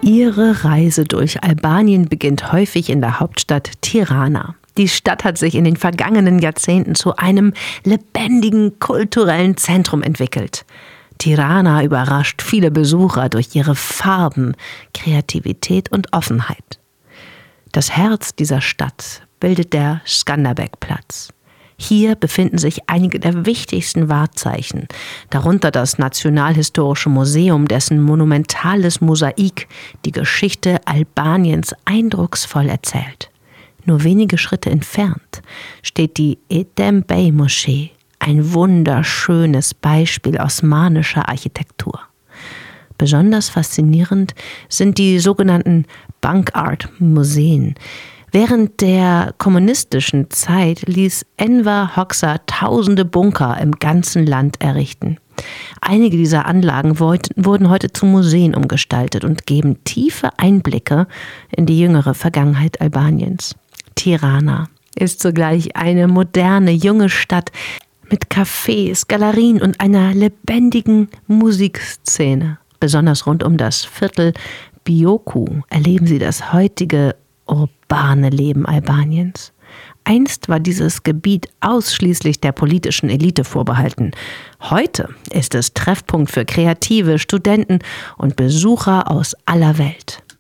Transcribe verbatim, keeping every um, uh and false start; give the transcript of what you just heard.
Ihre Reise durch Albanien beginnt häufig in der Hauptstadt Tirana. Die Stadt hat sich in den vergangenen Jahrzehnten zu einem lebendigen kulturellen Zentrum entwickelt. Tirana überrascht viele Besucher durch ihre Farben, Kreativität und Offenheit. Das Herz dieser Stadt bildet der Skanderbeg-Platz. Hier befinden sich einige der wichtigsten Wahrzeichen, darunter das Nationalhistorische Museum, dessen monumentales Mosaik die Geschichte Albaniens eindrucksvoll erzählt. Nur wenige Schritte entfernt steht die Etem Bey Moschee, ein wunderschönes Beispiel osmanischer Architektur. Besonders faszinierend sind die sogenannten Bankart-Museen. Während der kommunistischen Zeit ließ Enver Hoxha tausende Bunker im ganzen Land errichten. Einige dieser Anlagen wurden heute zu Museen umgestaltet und geben tiefe Einblicke in die jüngere Vergangenheit Albaniens. Tirana ist zugleich eine moderne, junge Stadt mit Cafés, Galerien und einer lebendigen Musikszene. Besonders rund um das Viertel Bioku erleben Sie das heutige urbane Leben Albaniens. Einst war dieses Gebiet ausschließlich der politischen Elite vorbehalten. Heute ist es Treffpunkt für Kreative, Studenten und Besucher aus aller Welt.